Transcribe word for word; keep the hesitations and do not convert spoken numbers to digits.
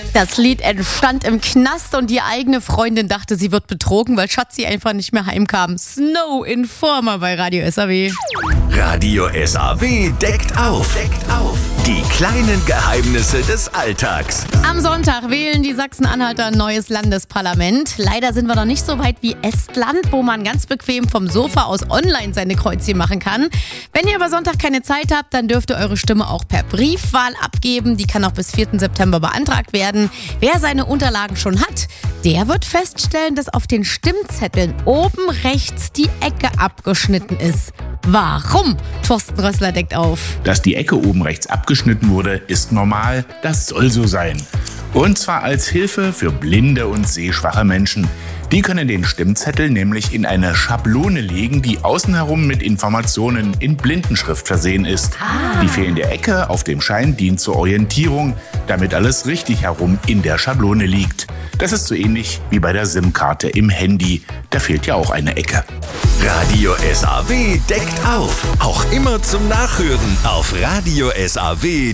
Das Lied entstand im Knast und die eigene Freundin dachte, sie wird betrogen, weil Schatzi einfach nicht mehr heimkam. Snow Informer bei Radio S A W. Radio S A W deckt auf. Deckt auf. Die kleinen Geheimnisse des Alltags. Am Sonntag wählen die Sachsen-Anhalter ein neues Landesparlament. Leider sind wir noch nicht so weit wie Estland, wo man ganz bequem vom Sofa aus online seine Kreuzchen machen kann. Wenn ihr aber Sonntag keine Zeit habt, dann dürft ihr eure Stimme auch per Briefwahl abgeben. Die kann auch bis vierten September beantragt werden. Wer seine Unterlagen schon hat, der wird feststellen, dass auf den Stimmzetteln oben rechts die Ecke abgeschnitten ist. Warum? Thorsten Rössler deckt auf. Dass die Ecke oben rechts abgeschnitten wurde, ist normal. Das soll so sein. Und zwar als Hilfe für blinde und sehschwache Menschen. Die können den Stimmzettel nämlich in eine Schablone legen, die außen herum mit Informationen in Blindenschrift versehen ist. Ah. Die fehlende Ecke auf dem Schein dient zur Orientierung, damit alles richtig herum in der Schablone liegt. Das ist so ähnlich wie bei der SIM-Karte im Handy. Da fehlt ja auch eine Ecke. Radio S A W deckt auf. Auch immer zum Nachhören auf radio S A W.